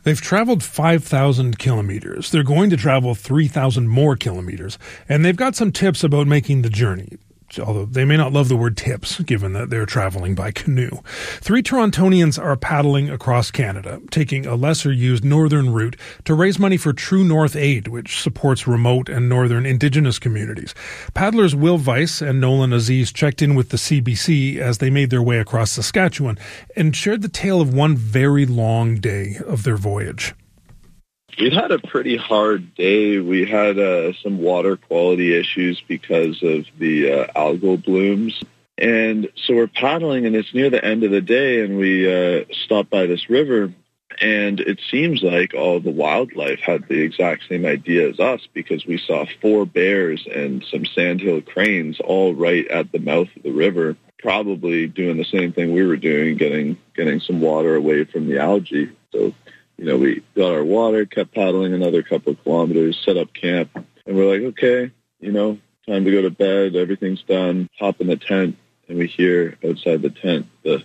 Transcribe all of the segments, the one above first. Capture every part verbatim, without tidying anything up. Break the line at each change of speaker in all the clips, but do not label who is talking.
They've traveled five thousand kilometers. They're going to travel three thousand more kilometers. And they've got some tips about making the journey, although they may not love the word tips, given that they're traveling by canoe. Three Torontonians are paddling across Canada, taking a lesser-used northern route to raise money for True North Aid, which supports remote and northern Indigenous communities. Paddlers Will Weiss and Nolan Aziz checked in with the C B C as they made their way across Saskatchewan and shared the tale of one very long day of their voyage.
We had a pretty hard day. We had uh, some water quality issues because of the uh, algal blooms. And so we're paddling, and it's near the end of the day, and we uh, stopped by this river, and it seems like all the wildlife had the exact same idea as us, because we saw four bears and some sandhill cranes all right at the mouth of the river, probably doing the same thing we were doing, getting getting some water away from the algae. So you know, we got our water, kept paddling another couple of kilometers, set up camp, and we're like, okay, you know, time to go to bed, everything's done, hop in the tent, and we hear outside the tent the,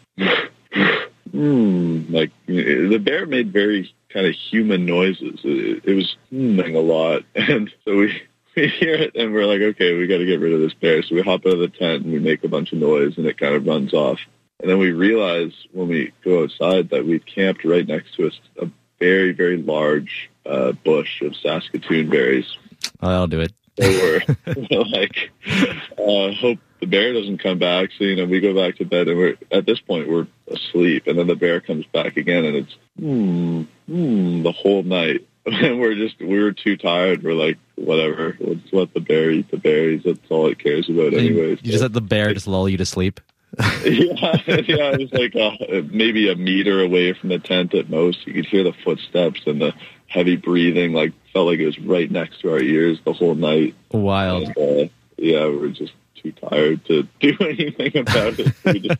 hmm, like, the bear made very kind of human noises. It, it was humming a lot, and so we, we hear it, and we're like, okay, we got to get rid of this bear. So we hop out of the tent, and we make a bunch of noise, and it kind of runs off. And then we realize when we go outside that we'd camped right next to us a very, very large uh, bush of Saskatoon berries.
I'll do it.
So we're, we're like, uh, hope the bear doesn't come back. So, you know, we go back to bed, and we're at this point, we're asleep. And then the bear comes back again, and it's, hmm, hmm, the whole night. And we're just, we were too tired. We're like, whatever. Let's let the bear eat the berries. That's all it cares about anyways.
You just let the bear just lull you to sleep?
yeah, yeah, it was like a, maybe a meter away from the tent at most. You could hear the footsteps and the heavy breathing. Like, felt like it was right next to our ears the whole night.
Wild.
And, uh, yeah, we were just too tired to do anything about it. We just